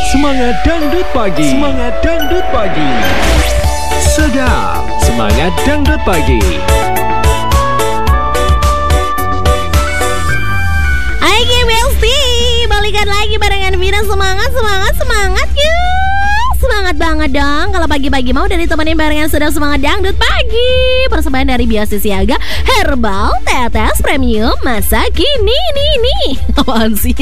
Semangat dangdut pagi. Semangat dangdut pagi. Sedap. Semangat dangdut pagi. Hai Besti, balikan lagi barengan Vina. Semangat yuk. Semangat banget dong. Kalau pagi-pagi mau dan ditemenin barengan Sedap Semangat Dangdut Pagi. Persembahan dari Biasi Siaga, Herbal Tetes Premium Masa Kini. Apaan sih?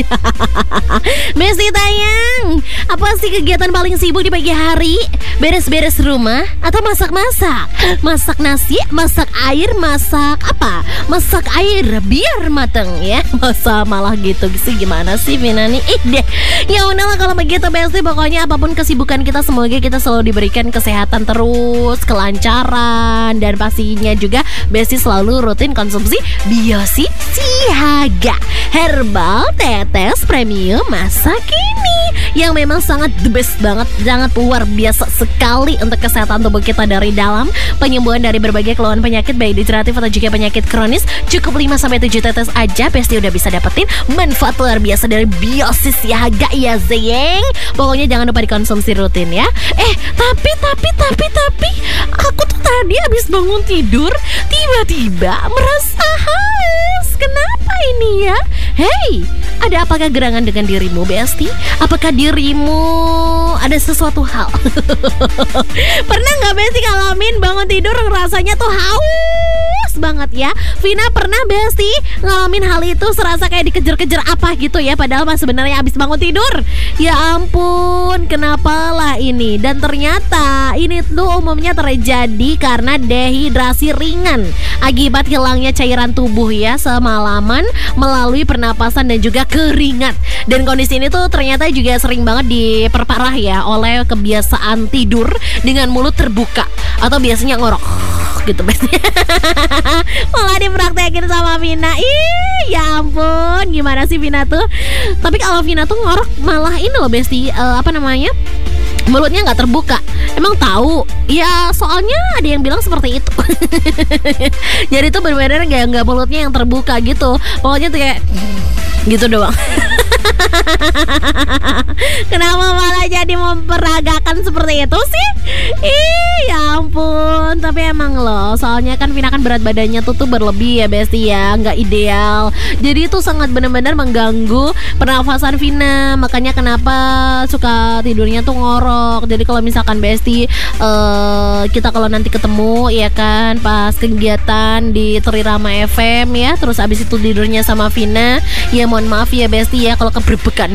Besti tayang, apa sih kegiatan paling sibuk di pagi hari? Beres-beres rumah atau masak-masak? Masak nasi, masak air, masak apa? Masak air biar mateng ya. Masa malah gitu sih, gimana sih Vina nih? Deh. Ya udahlah kalau begitu Besti, pokoknya apapun kesibukan kita, semoga kita selalu diberikan kesehatan terus, kelancaran, dan pastinya juga Besti selalu rutin konsumsi Biasi Siaga Herbal Tetes Premium Masa Kini, yang memang sangat the best banget, sangat luar biasa sekali untuk kesehatan tubuh kita dari dalam, penyembuhan dari berbagai keluhan penyakit baik degeneratif atau juga penyakit kronis. Cukup 5-7 tetes aja Besti udah bisa dapetin manfaat luar biasa dari Biasi Siaga ya Zeng. Pokoknya jangan lupa dikonsumsi rutin ya. Tapi aku tuh tadi habis bangun tidur tiba-tiba merasa haus. Kenapa ini ya? Hey, ada apakah gerangan dengan dirimu Besti? Apakah dirimu ada sesuatu hal? Pernah gak Besti ngalamin bangun tidur rasanya tuh haus banget ya? Vina pernah Besti ngalamin hal itu, serasa kayak dikejar-kejar apa gitu ya, padahal mah sebenarnya habis bangun tidur. Ya ampun, kenapa lah ini? Dan ternyata ini tuh umumnya terjadi karena dehidrasi ringan akibat hilangnya cairan tubuh ya semalaman melalui pernapasan dan juga keringat. Dan kondisi ini tuh ternyata juga sering banget diperparah ya oleh kebiasaan tidur dengan mulut terbuka atau biasanya ngorok gitu biasanya. Malah dipraktekin sama Vina. Ya ampun, gimana sih Vina tuh? Tapi kalau Vina tuh ngorok malah ini loh Besti, mulutnya nggak terbuka. Emang tahu? Ya soalnya ada yang bilang seperti itu. Jadi tuh benar-benar nggak mulutnya yang terbuka gitu. Pokoknya tuh kayak gitu doang. Kenapa malah jadi memperagakan seperti itu sih? Ya ampun. Tapi emang loh, soalnya kan Vina kan berat badannya tuh berlebih ya Besti ya, nggak ideal. Jadi itu sangat benar-benar mengganggu pernafasan Vina. Makanya kenapa suka tidurnya tuh ngorok. Jadi kalau misalkan Besti kita kalau nanti ketemu ya kan pas kegiatan di Trirama FM ya, terus abis itu tidurnya sama Vina, ya mohon maaf ya Besti ya kalau keberbekan.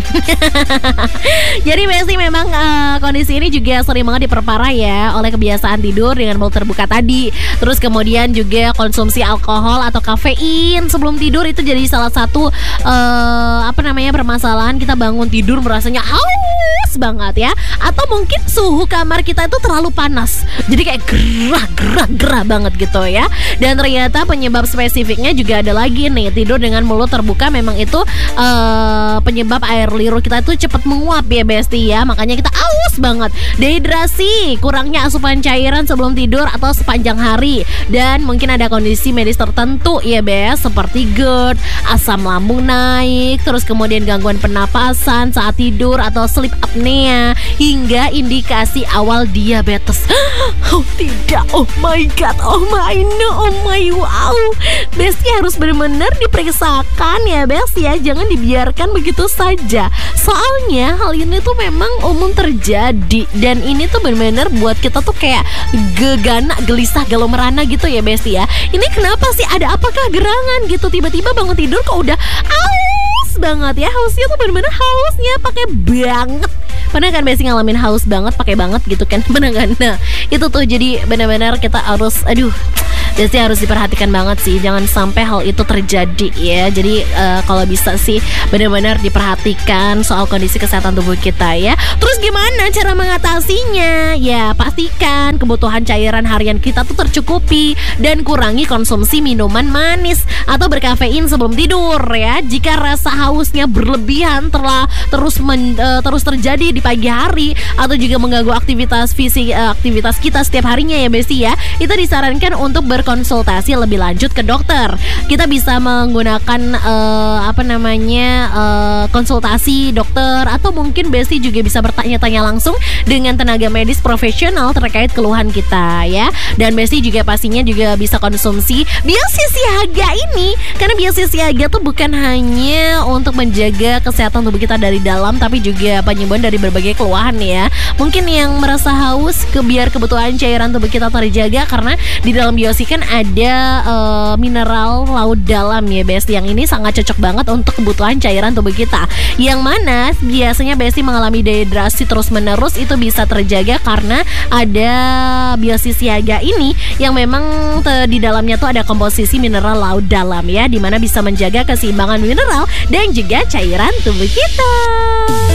Jadi Besti memang kondisi ini juga sering banget diperparah ya oleh kebiasaan tidur dengan mulut terbuka tadi. Terus kemudian juga konsumsi alkohol atau kafein sebelum tidur itu jadi salah satu permasalahan. Kita bangun tidur merasanya haus banget ya, atau mungkin suhu kamar kita itu terlalu panas, jadi kayak gerah banget gitu ya. Dan ternyata penyebab spesifiknya juga ada lagi nih, tidur dengan mulut terbuka memang itu penyebab air liur kita itu cepat menguap ya Besti ya. Makanya kita haus banget, dehidrasi, kurangnya asupan cairan sebelum tidur atau sepanjang hari. Dan mungkin ada kondisi medis tertentu ya Bes, seperti GERD, asam lambung naik, terus kemudian gangguan pernapasan saat tidur atau sleep apnea, hingga indikasi awal diabetes. Oh tidak, oh my god, oh my no, oh my wow. Besti harus benar-benar diperiksakan ya Besti ya, jangan dibiarkan begitu saja. Soalnya hal ini tuh memang umum terjadi, dan ini tuh benar-benar buat kita tuh kayak gegana, gelisah, galau merana gitu ya Besti ya. Ini kenapa sih, ada apakah gerangan gitu, tiba-tiba bangun tidur kok udah haus banget ya. Hausnya tuh benar-benar hausnya pakai banget. Pernah kan Besti ngalamin haus banget, pakai banget gitu kan? Pernah kan? Nah itu tuh jadi benar-benar kita harus, Besti harus diperhatikan banget sih, jangan sampai hal itu terjadi ya. Jadi kalau bisa sih benar-benar diperhatikan soal kondisi kesehatan tubuh kita ya. Terus gimana cara mengatasinya? Ya pastikan kebutuhan cairan harian kita tuh tercukupi, dan kurangi konsumsi minuman manis atau berkafein sebelum tidur ya. Jika rasa hausnya berlebihan terus terjadi di pagi hari atau juga mengganggu aktivitas fisik, aktivitas kita setiap harinya ya Besti ya, itu disarankan untuk berkonsultasi lebih lanjut ke dokter. Kita bisa menggunakan konsultasi dokter, atau mungkin Besti juga bisa bertanya-tanya langsung dengan tenaga medis profesional terkait keluhan kita ya. Dan Besti juga pastinya juga bisa konsumsi Biosisiaga ini, karena Biosisiaga tuh bukan hanya untuk menjaga kesehatan tubuh kita dari dalam, tapi juga penyembuhan dari berbagai keluhan ya. Mungkin yang merasa haus, biar kebutuhan cairan tubuh kita terjaga, karena di dalam Biosi kan ada mineral laut dalam ya Besti, yang ini sangat cocok banget untuk kebutuhan cairan tubuh kita, yang mana biasanya Besti mengalami dehidrasi terus menerus. Itu bisa terjaga karena ada Biosisiaga ini, yang memang di dalamnya tuh ada komposisi mineral laut dalam ya, dimana bisa menjaga keseimbangan mineral dan juga cairan tubuh kita.